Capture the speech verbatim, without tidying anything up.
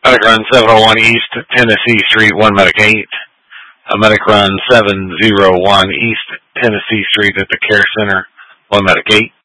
Medic Run seven oh one East Tennessee Street, one Medic eight. A Medic Run seven oh one East Tennessee Street at the Care Center, one Medic eight.